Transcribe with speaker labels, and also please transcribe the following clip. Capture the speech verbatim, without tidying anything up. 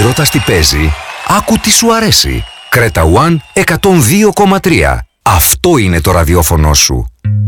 Speaker 1: ρωτάς τι παίζει? Άκου τι σου αρέσει. Creta One εκατόν δύο κόμμα τρία. Αυτό είναι το ραδιόφωνο σου.